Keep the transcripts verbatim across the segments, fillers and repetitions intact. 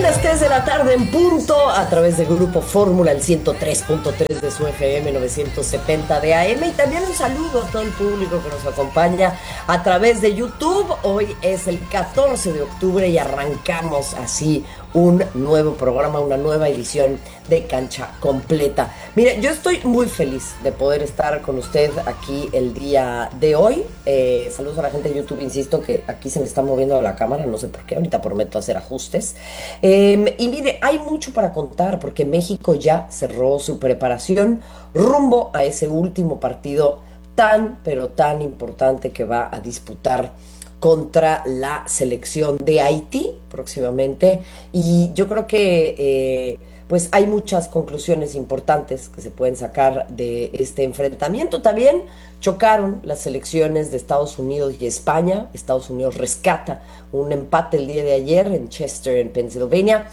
las tres de la tarde en punto, a través de Grupo Fórmula, el ciento tres punto tres de su F M, novecientos setenta de A M. Y también un saludo a todo el público que nos acompaña a través de YouTube. Hoy es el catorce de octubre y arrancamos así un nuevo programa, una nueva edición de Cancha Completa. Mire, yo estoy muy feliz de poder estar con usted aquí el día de hoy. Eh, saludos a la gente de YouTube, insisto que aquí se me está moviendo la cámara, no sé por qué, ahorita prometo hacer ajustes. Eh, y mire, hay mucho para contar porque México ya cerró su preparación rumbo a ese último partido tan, pero tan importante que va a disputar contra la selección de Haití próximamente. Y yo creo que eh, pues hay muchas conclusiones importantes que se pueden sacar de este enfrentamiento. También chocaron las selecciones de Estados Unidos y España. Estados Unidos rescata un empate el día de ayer en Chester, en Pensilvania.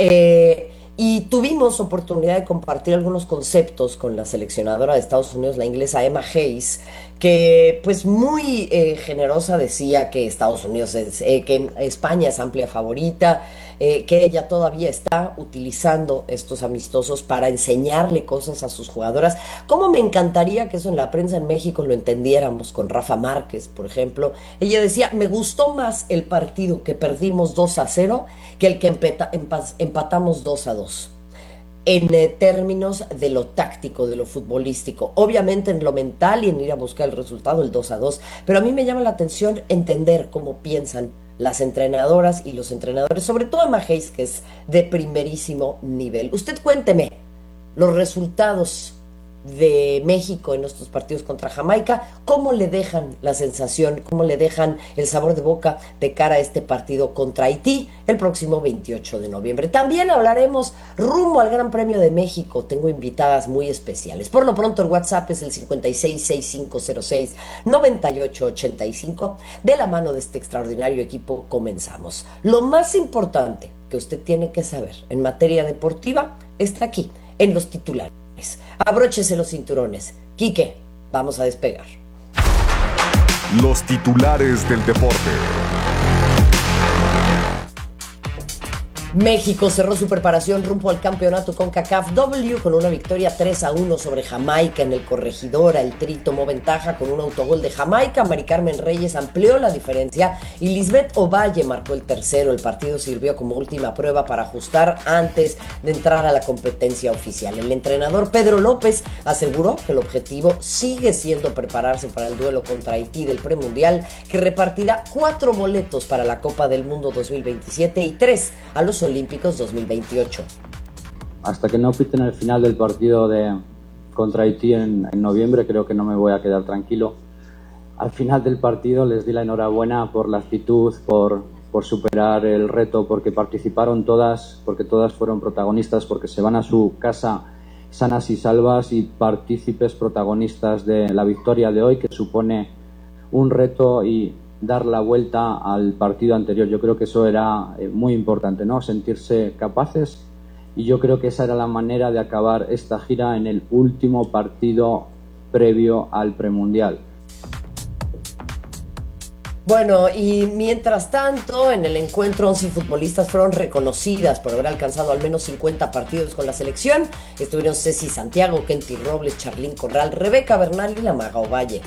Eh, Y tuvimos oportunidad de compartir algunos conceptos con la seleccionadora de Estados Unidos, la inglesa Emma Hayes, que pues muy eh, generosa decía que Estados Unidos es, eh, que España es amplia favorita, eh, que ella todavía está utilizando estos amistosos para enseñarle cosas a sus jugadoras. Cómo me encantaría que eso en la prensa en México lo entendiéramos con Rafa Márquez, por ejemplo. Ella decía, me gustó más el partido que perdimos dos a cero que el que empeta, empa- empatamos dos a dos. En eh, términos de lo táctico, de lo futbolístico, obviamente en lo mental y en ir a buscar el resultado, el dos a dos, pero a mí me llama la atención entender cómo piensan las entrenadoras y los entrenadores, sobre todo Emma Hayes, que es de primerísimo nivel. Usted cuénteme los resultados de México en estos partidos contra Jamaica, cómo le dejan la sensación, cómo le dejan el sabor de boca de cara a este partido contra Haití el próximo veintiocho de noviembre. También hablaremos rumbo al Gran Premio de México. Tengo invitadas muy especiales. Por lo pronto el WhatsApp es el cincuenta y seis, sesenta y cinco cero seis, noventa y ocho ochenta y cinco. De la mano de este extraordinario equipo comenzamos. Lo más importante que usted tiene que saber en materia deportiva está aquí, en los titulares. Abróchese los cinturones. Quique, vamos a despegar. Los titulares del deporte. México cerró su preparación rumbo al campeonato CONCACAF W con una victoria tres a uno sobre Jamaica en el Corregidora. El Tri tomó ventaja con un autogol de Jamaica. Mari Carmen Reyes amplió la diferencia y Lisbeth Ovalle marcó el tercero. El partido sirvió como última prueba para ajustar antes de entrar a la competencia oficial. El entrenador Pedro López aseguró que el objetivo sigue siendo prepararse para el duelo contra Haití del premundial, que repartirá cuatro boletos para la Copa del Mundo dos mil veintisiete y tres a los Olímpicos dos mil veintiocho. Hasta que no piten el final del partido de contra Haití en, en noviembre, creo que no me voy a quedar tranquilo. Al final del partido les di la enhorabuena por la actitud, por, por superar el reto, porque participaron todas, porque todas fueron protagonistas, porque se van a su casa sanas y salvas y partícipes protagonistas de la victoria de hoy, que supone un reto y dar la vuelta al partido anterior. Yo creo que eso era eh, muy importante, ¿no? Sentirse capaces, y yo creo que esa era la manera de acabar esta gira en el último partido previo al premundial. Bueno, y mientras tanto, en el encuentro, once futbolistas fueron reconocidas por haber alcanzado al menos cincuenta partidos con la selección. Estuvieron Ceci Santiago, Kenty Robles, Charlín Corral, Rebeca Bernal y la Maga Ovalle.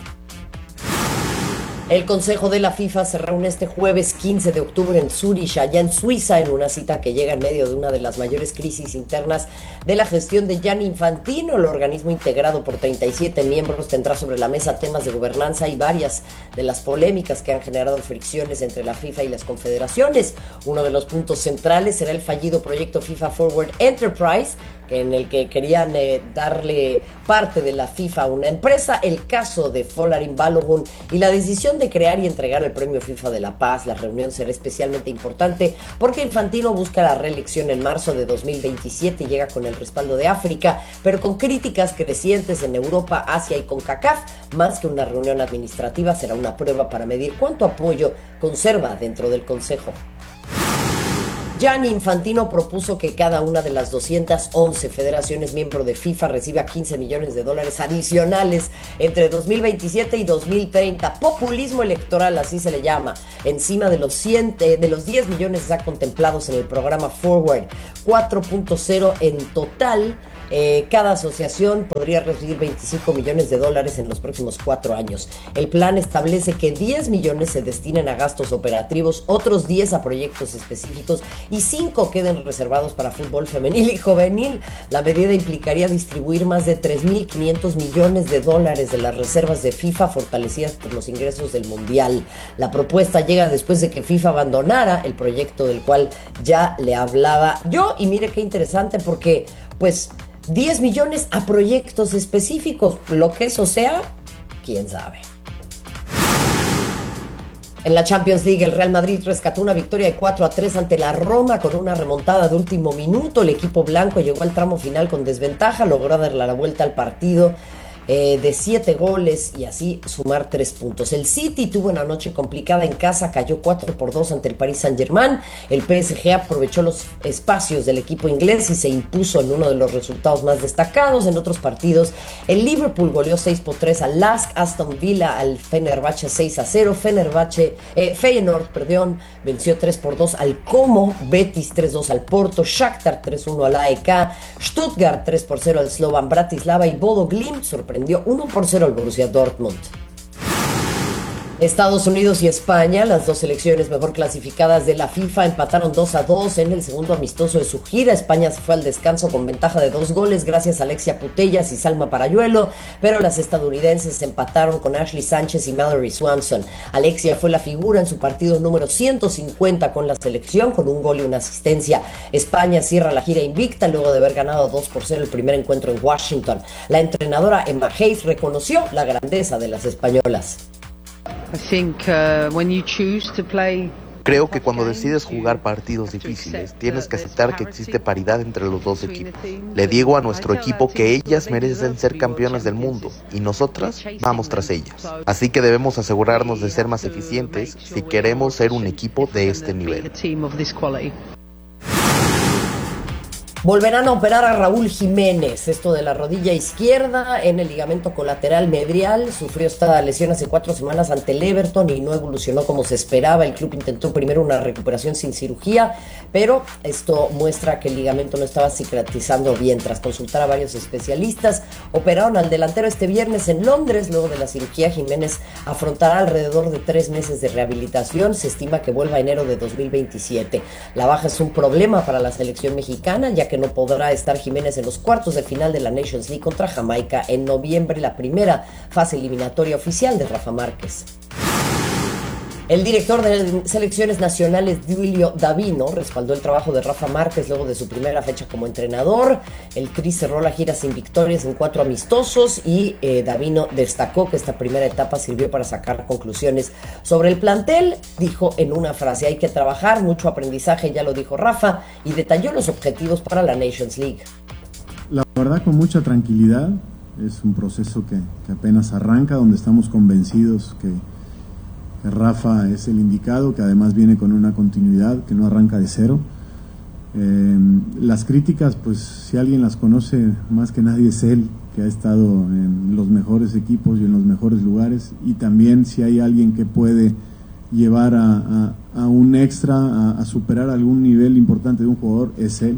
El Consejo de la FIFA se reúne este jueves quince de octubre en Zurich, allá en Suiza, en una cita que llega en medio de una de las mayores crisis internas de la gestión de Gianni Infantino. El organismo, integrado por treinta y siete miembros, tendrá sobre la mesa temas de gobernanza y varias de las polémicas que han generado fricciones entre la FIFA y las confederaciones. Uno de los puntos centrales será el fallido proyecto FIFA Forward Enterprise, en el que querían eh, darle parte de la FIFA a una empresa, el caso de Folarin Balogun y la decisión de crear y entregar el Premio FIFA de la Paz. La reunión será especialmente importante porque Infantino busca la reelección en marzo de dos mil veintisiete y llega con el respaldo de África, pero con críticas crecientes en Europa, Asia y CONCACAF. Más que una reunión administrativa, será una prueba para medir cuánto apoyo conserva dentro del Consejo. Gianni Infantino propuso que cada una de las doscientas once federaciones miembro de FIFA reciba quince millones de dólares adicionales entre dos mil veintisiete y dos mil treinta. Populismo electoral, así se le llama. Encima de los, cien, de los diez millones ya contemplados en el programa Forward cuatro punto cero en total. Eh, cada asociación podría recibir veinticinco millones de dólares en los próximos cuatro años. El plan establece que diez millones se destinen a gastos operativos, otros diez a proyectos específicos y cinco queden reservados para fútbol femenil y juvenil. La medida implicaría distribuir más de tres mil quinientos millones de dólares de las reservas de FIFA fortalecidas por los ingresos del Mundial. La propuesta llega después de que FIFA abandonara el proyecto del cual ya le hablaba yo, y mire qué interesante, porque pues diez millones a proyectos específicos, lo que eso sea, quién sabe. En la Champions League, el Real Madrid rescató una victoria de cuatro a tres ante la Roma con una remontada de último minuto. El equipo blanco llegó al tramo final con desventaja, logró darle la vuelta al partido Eh, de siete goles y así sumar tres puntos. El City tuvo una noche complicada en casa, cayó cuatro por dos ante el Paris Saint-Germain. El P S G aprovechó los espacios del equipo inglés y se impuso en uno de los resultados más destacados. En otros partidos, el Liverpool goleó seis por tres al Lask, Aston Villa al Fenerbahce seis a cero, Fenerbahce, eh, Feyenoord, perdón, venció tres por dos al Como, Betis tres dos al Porto, Shakhtar tres uno al A E K, Stuttgart tres por cero al Slovan Bratislava y Bodo Glimt sorprendió uno por cero al Borussia Dortmund. Estados Unidos y España, las dos selecciones mejor clasificadas de la FIFA, empataron dos a dos en el segundo amistoso de su gira. España se fue al descanso con ventaja de dos goles gracias a Alexia Putellas y Salma Parayuelo, pero las estadounidenses empataron con Ashley Sánchez y Mallory Swanson. Alexia fue la figura en su partido número ciento cincuenta con la selección, con un gol y una asistencia. España cierra la gira invicta luego de haber ganado dos por cero el primer encuentro en Washington. La entrenadora Emma Hayes reconoció la grandeza de las españolas. Creo que cuando decides jugar partidos difíciles, tienes que aceptar que existe paridad entre los dos equipos. Le digo a nuestro equipo que ellas merecen ser campeonas del mundo y nosotras vamos tras ellas. Así que debemos asegurarnos de ser más eficientes si queremos ser un equipo de este nivel. Volverán a operar a Raúl Jiménez, esto de la rodilla izquierda en el ligamento colateral medial. Sufrió esta lesión hace cuatro semanas ante el Everton y no evolucionó como se esperaba. El club intentó primero una recuperación sin cirugía, pero esto muestra que el ligamento no estaba cicatrizando bien. Tras consultar a varios especialistas, operaron al delantero este viernes en Londres. Luego de la cirugía, Jiménez afrontará alrededor de tres meses de rehabilitación. Se estima que vuelva a enero de dos mil veintisiete. La baja es un problema para la selección mexicana, ya que que no podrá estar Jiménez en los cuartos de final de la Nations League contra Jamaica en noviembre, la primera fase eliminatoria oficial de Rafa Márquez. El director de selecciones nacionales, Duilio Davino, respaldó el trabajo de Rafa Márquez luego de su primera fecha como entrenador. El Tri cerró la gira sin victorias en cuatro amistosos y eh, Davino destacó que esta primera etapa sirvió para sacar conclusiones sobre el plantel. Dijo en una frase: hay que trabajar, mucho aprendizaje, ya lo dijo Rafa, y detalló los objetivos para la Nations League. La verdad, con mucha tranquilidad, es un proceso que, que apenas arranca, donde estamos convencidos que Rafa es el indicado, que además viene con una continuidad, que no arranca de cero. Eh, las críticas, pues si alguien las conoce más que nadie es él, que ha estado en los mejores equipos y en los mejores lugares, y también si hay alguien que puede llevar a, a, a un extra, a, a superar algún nivel importante de un jugador, es él.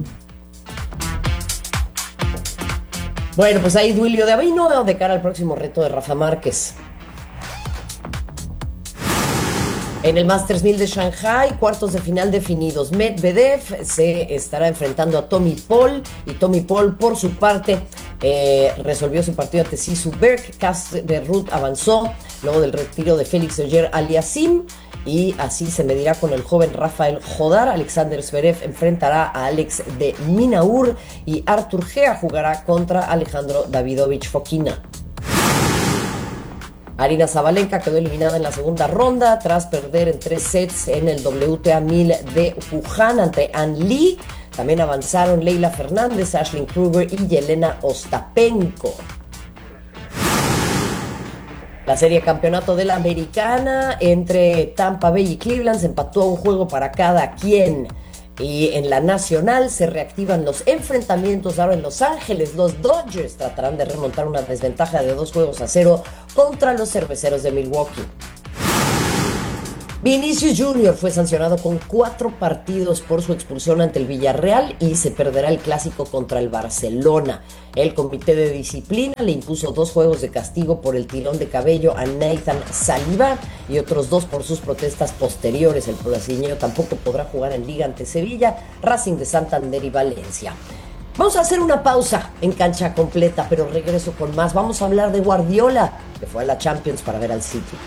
Bueno, pues ahí Duilio Davino de cara al próximo reto de Rafa Márquez. En el Masters mil de Shanghai, cuartos de final definidos. Medvedev se estará enfrentando a Tommy Paul, y Tommy Paul, por su parte, eh, resolvió su partido ante Sisu Berg. Casper Ruud avanzó luego del retiro de Félix Auger-Aliassime, y así se medirá con el joven Rafael Jodar. Alexander Zverev enfrentará a Alex de Minaur y Artur Gea jugará contra Alejandro Davidovich Fokina. Aryna Sabalenka quedó eliminada en la segunda ronda tras perder en tres sets en el W T A mil de Wuhan ante Ann Lee. También avanzaron Leila Fernández, Ashley Kruger y Yelena Ostapenko. La serie campeonato de la Americana entre Tampa Bay y Cleveland se empató a un juego para cada quien. Y en la nacional se reactivan los enfrentamientos. Ahora en Los Ángeles, los Dodgers tratarán de remontar una desventaja de dos juegos a cero contra los Cerveceros de Milwaukee. Vinicius Junior fue sancionado con cuatro partidos por su expulsión ante el Villarreal y se perderá el clásico contra el Barcelona. El comité de disciplina le impuso dos juegos de castigo por el tirón de cabello a Nathan Saliba y otros dos por sus protestas posteriores. El brasileño tampoco podrá jugar en Liga ante Sevilla, Racing de Santander y Valencia. Vamos a hacer una pausa en Cancha Completa, pero regreso con más. Vamos a hablar de Guardiola, que fue a la Champions para ver al City.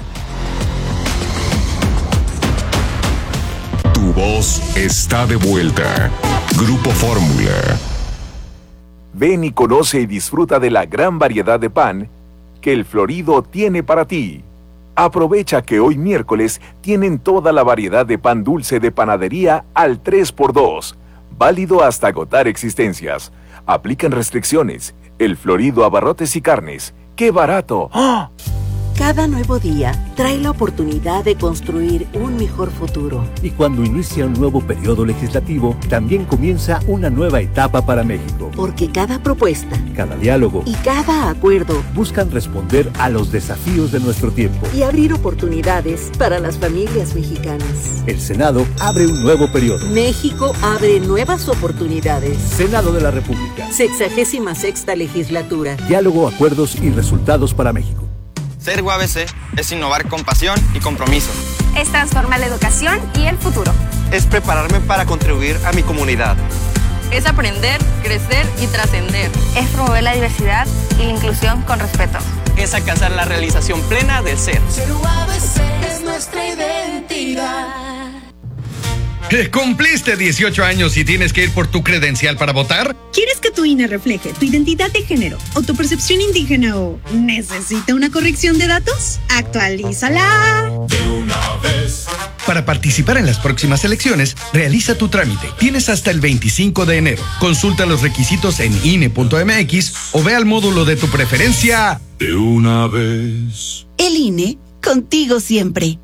Tu voz está de vuelta. Grupo Fórmula. Ven y conoce y disfruta de la gran variedad de pan que El Florido tiene para ti. Aprovecha que hoy miércoles tienen toda la variedad de pan dulce de panadería al tres por dos. Válido hasta agotar existencias. Aplican restricciones. El Florido Abarrotes y Carnes. ¡Qué barato! ¡Ah! Cada nuevo día trae la oportunidad de construir un mejor futuro. Y cuando inicia un nuevo periodo legislativo, también comienza una nueva etapa para México. Porque cada propuesta, cada diálogo y cada acuerdo buscan responder a los desafíos de nuestro tiempo y abrir oportunidades para las familias mexicanas. El Senado abre un nuevo periodo. México abre nuevas oportunidades. Senado de la República. Sexagésima sexta legislatura. Diálogo, acuerdos y resultados para México. Ser U A B C es innovar con pasión y compromiso. Es transformar la educación y el futuro. Es prepararme para contribuir a mi comunidad. Es aprender, crecer y trascender. Es promover la diversidad y la inclusión con respeto. Es alcanzar la realización plena del ser. Ser U A B C es nuestra identidad. ¿Cumpliste dieciocho años y tienes que ir por tu credencial para votar? ¿Quieres que tu I N E refleje tu identidad de género o tu percepción indígena o necesita una corrección de datos? ¡Actualízala! De una vez. Para participar en las próximas elecciones, realiza tu trámite. Tienes hasta el veinticinco de enero. Consulta los requisitos en I N E punto M X o ve al módulo de tu preferencia. De una vez. El I N E, contigo siempre.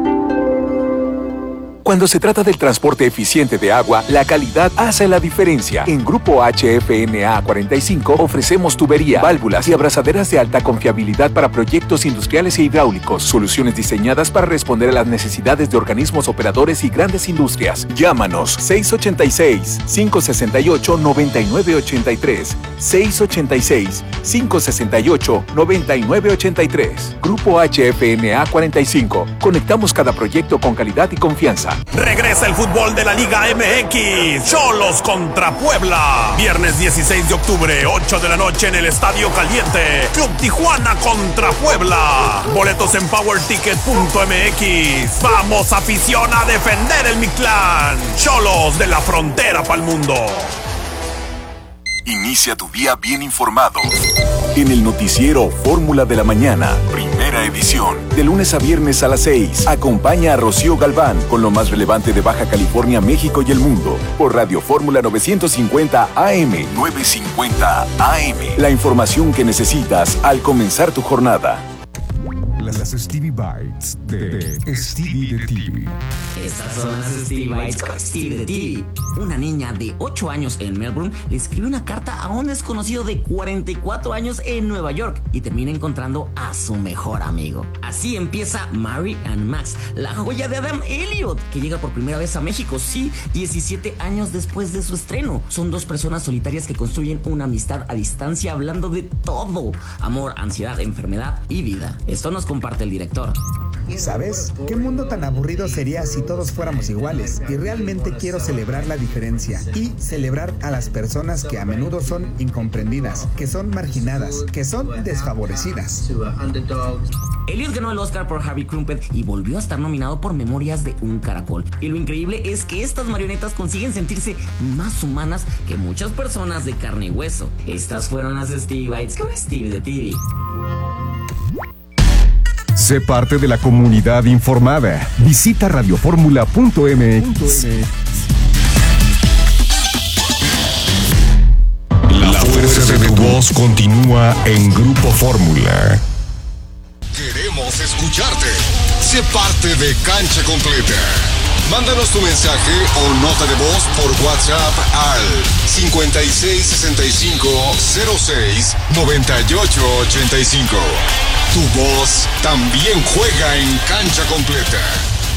Cuando se trata del transporte eficiente de agua, la calidad hace la diferencia. En Grupo H F N A cuarenta y cinco ofrecemos tubería, válvulas y abrazaderas de alta confiabilidad para proyectos industriales e hidráulicos. Soluciones diseñadas para responder a las necesidades de organismos operadores y grandes industrias. Llámanos seis ocho seis, cinco seis ocho, nueve nueve ocho tres. seis ocho seis, cinco seis ocho, nueve nueve ocho tres. Grupo H F N A cuarenta y cinco. Conectamos cada proyecto con calidad y confianza. Regresa el fútbol de la Liga M X. Cholos contra Puebla. Viernes dieciséis de octubre, ocho de la noche en el Estadio Caliente. Club Tijuana contra Puebla. Boletos en power ticket punto M X. Vamos, afición, a defender el Mictlán. Cholos de la frontera pa'l mundo. Inicia tu día bien informado. En el noticiero Fórmula de la Mañana, primera edición. De lunes a viernes a las seis. Acompaña a Rocío Galván con lo más relevante de Baja California, México y el mundo. Por Radio Fórmula novecientos cincuenta A M. novecientos cincuenta A M. La información que necesitas al comenzar tu jornada. Las Stevie Bites de Stevie de T V. Estas son las Stevie Bites con Stevie de T V. Una niña de ocho años en Melbourne le escribe una carta a un desconocido de cuarenta y cuatro años en Nueva York y termina encontrando a su mejor amigo. Así empieza Mary and Max, la joya de Adam Elliot, que llega por primera vez a México, sí, diecisiete años después de su estreno. Son dos personas solitarias que construyen una amistad a distancia hablando de todo: amor, ansiedad, enfermedad y vida. Esto nos comparte el director. ¿Sabes? ¿Qué mundo tan aburrido sería si todos fuéramos iguales? Y realmente quiero celebrar la diferencia y celebrar a las personas que a menudo son incomprendidas, que son marginadas, que son desfavorecidas. Elliot ganó el Oscar por Harvey Krumpet y volvió a estar nominado por Memorias de un Caracol. Y lo increíble es que estas marionetas consiguen sentirse más humanas que muchas personas de carne y hueso. Estas fueron las Stevie Bites con Stevie de T V. Sé parte de la comunidad informada. Visita radio fórmula punto M X. La fuerza de tu voz continúa en Grupo Fórmula. Queremos escucharte. Sé parte de Cancha Completa. Mándanos tu mensaje o nota de voz por WhatsApp al cincuenta y seis sesenta y cinco cero seis noventa y ocho ochenta y cinco. Tu voz también juega en Cancha Completa.